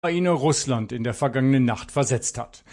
Ukraine Russland in der vergangenen Nacht versetzt hat.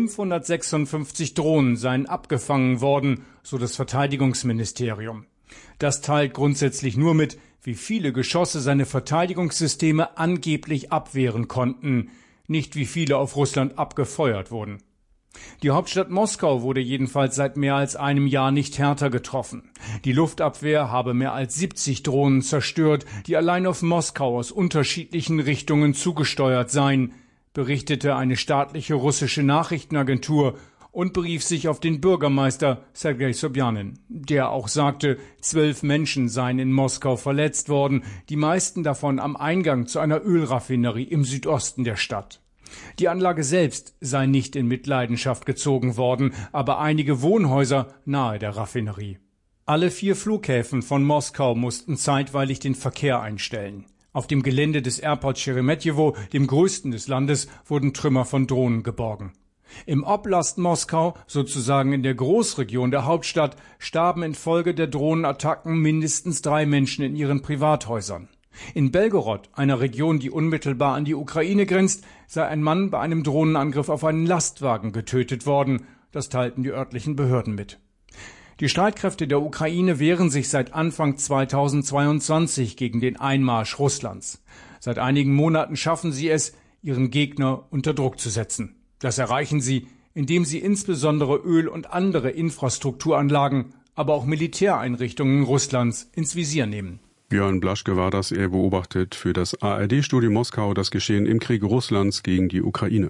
556 Drohnen seien abgefangen worden, so das Verteidigungsministerium. Das teilt grundsätzlich nur mit, wie viele Geschosse seine Verteidigungssysteme angeblich abwehren konnten, nicht wie viele auf Russland abgefeuert wurden. Die Hauptstadt Moskau wurde jedenfalls seit mehr als einem Jahr nicht härter getroffen. Die Luftabwehr habe mehr als 70 Drohnen zerstört, die allein auf Moskau aus unterschiedlichen Richtungen zugesteuert seien, berichtete eine staatliche russische Nachrichtenagentur und berief sich auf den Bürgermeister Sergei Sobjanin, der auch sagte, 12 Menschen seien in Moskau verletzt worden, die meisten davon am Eingang zu einer Ölraffinerie im Südosten der Stadt. Die Anlage selbst sei nicht in Mitleidenschaft gezogen worden, aber einige Wohnhäuser nahe der Raffinerie. Alle 4 Flughäfen von Moskau mussten zeitweilig den Verkehr einstellen. Auf dem Gelände des Airport Sheremetyevo, dem größten des Landes, wurden Trümmer von Drohnen geborgen. Im Oblast Moskau, sozusagen in der Großregion der Hauptstadt, starben infolge der Drohnenattacken mindestens 3 Menschen in ihren Privathäusern. In Belgorod, einer Region, die unmittelbar an die Ukraine grenzt, sei ein Mann bei einem Drohnenangriff auf einen Lastwagen getötet worden. Das teilten die örtlichen Behörden mit. Die Streitkräfte der Ukraine wehren sich seit Anfang 2022 gegen den Einmarsch Russlands. Seit einigen Monaten schaffen sie es, ihren Gegner unter Druck zu setzen. Das erreichen sie, indem sie insbesondere Öl- und andere Infrastrukturanlagen, aber auch Militäreinrichtungen Russlands ins Visier nehmen. Björn Blaschke war das. Er beobachtet für das ARD-Studio Moskau das Geschehen im Krieg Russlands gegen die Ukraine.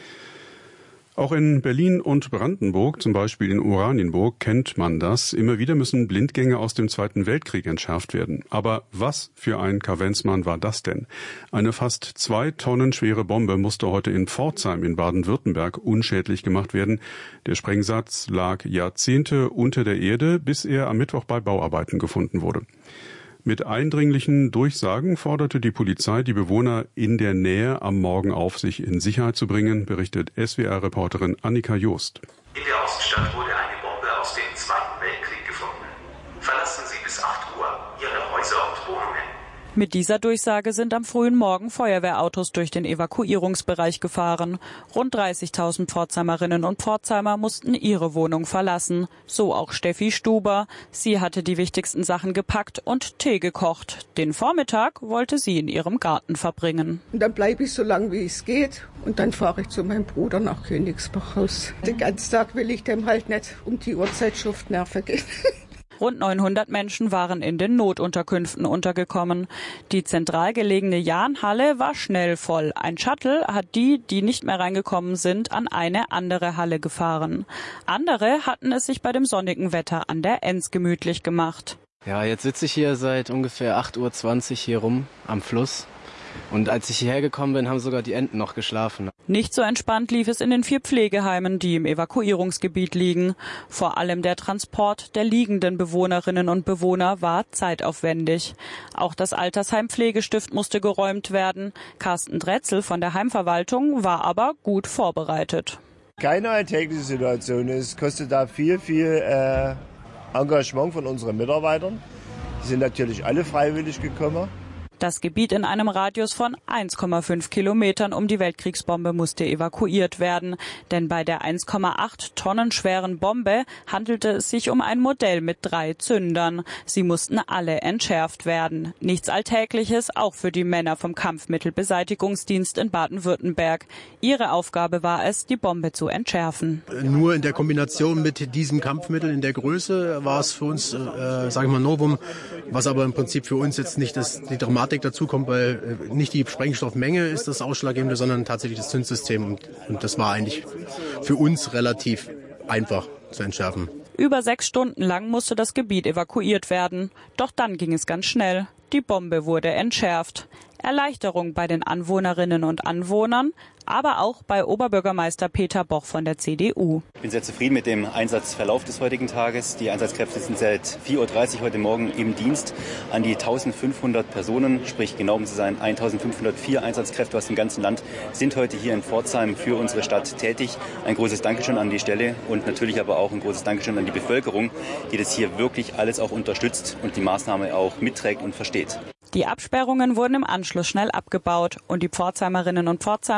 Auch in Berlin und Brandenburg, zum Beispiel in Oranienburg, kennt man das. Immer wieder müssen Blindgänge aus dem Zweiten Weltkrieg entschärft werden. Aber was für ein Kavenzmann war das denn? Eine fast 2 Tonnen schwere Bombe musste heute in Pforzheim in Baden-Württemberg unschädlich gemacht werden. Der Sprengsatz lag Jahrzehnte unter der Erde, bis er am Mittwoch bei Bauarbeiten gefunden wurde. Mit eindringlichen Durchsagen forderte die Polizei die Bewohner in der Nähe am Morgen auf, sich in Sicherheit zu bringen, berichtet SWR-Reporterin Annika Jost. In der Oststadt wurde eine Bombe aus dem Zweiten Weltkrieg gefunden. Verlassen Sie bis 8 Uhr Ihre Häuser und Wohnungen. Mit dieser Durchsage sind am frühen Morgen Feuerwehrautos durch den Evakuierungsbereich gefahren. Rund 30.000 Pforzheimerinnen und Pforzheimer mussten ihre Wohnung verlassen. So auch Steffi Stuber. Sie hatte die wichtigsten Sachen gepackt und Tee gekocht. Den Vormittag wollte sie in ihrem Garten verbringen. Und dann bleibe ich so lange, wie es geht. Und dann fahre ich zu meinem Bruder nach Königsbach raus. Den ganzen Tag will ich dem halt nicht um die Uhrzeit Schuft nerven gehen. Rund 900 Menschen waren in den Notunterkünften untergekommen. Die zentral gelegene Jahnhalle war schnell voll. Ein Shuttle hat die nicht mehr reingekommen sind, an eine andere Halle gefahren. Andere hatten es sich bei dem sonnigen Wetter an der Enns gemütlich gemacht. Ja, jetzt sitze ich hier seit ungefähr 8:20 Uhr hier rum am Fluss. Und als ich hierher gekommen bin, haben sogar die Enten noch geschlafen. Nicht so entspannt lief es in den 4 Pflegeheimen, die im Evakuierungsgebiet liegen. Vor allem der Transport der liegenden Bewohnerinnen und Bewohner war zeitaufwendig. Auch das Altersheim Pflegestift musste geräumt werden. Carsten Dretzel von der Heimverwaltung war aber gut vorbereitet. Keine alltägliche Situation. Es kostet da viel Engagement von unseren Mitarbeitern. Die sind natürlich alle freiwillig gekommen. Das Gebiet in einem Radius von 1,5 Kilometern um die Weltkriegsbombe musste evakuiert werden. Denn bei der 1,8 Tonnen schweren Bombe handelte es sich um ein Modell mit 3 Zündern. Sie mussten alle entschärft werden. Nichts Alltägliches, auch für die Männer vom Kampfmittelbeseitigungsdienst in Baden-Württemberg. Ihre Aufgabe war es, die Bombe zu entschärfen. Nur in der Kombination mit diesem Kampfmittel in der Größe war es für uns, Novum, was aber im Prinzip für uns jetzt nicht die Dramatik dazu kommt, weil nicht die Sprengstoffmenge ist das Ausschlaggebende, sondern tatsächlich das Zündsystem. Und das war eigentlich für uns relativ einfach zu entschärfen. Über 6 Stunden lang musste das Gebiet evakuiert werden. Doch dann ging es ganz schnell. Die Bombe wurde entschärft. Erleichterung bei den Anwohnerinnen und Anwohnern, aber auch bei Oberbürgermeister Peter Boch von der CDU. Ich bin sehr zufrieden mit dem Einsatzverlauf des heutigen Tages. Die Einsatzkräfte sind seit 4:30 Uhr heute Morgen im Dienst. An die 1500 Personen, sprich genau um zu sein 1504 Einsatzkräfte aus dem ganzen Land, sind heute hier in Pforzheim für unsere Stadt tätig. Ein großes Dankeschön an die Stelle und natürlich aber auch ein großes Dankeschön an die Bevölkerung, die das hier wirklich alles auch unterstützt und die Maßnahme auch mitträgt und versteht. Die Absperrungen wurden im Anschluss schnell abgebaut und die Pforzheimerinnen und Pforzheimer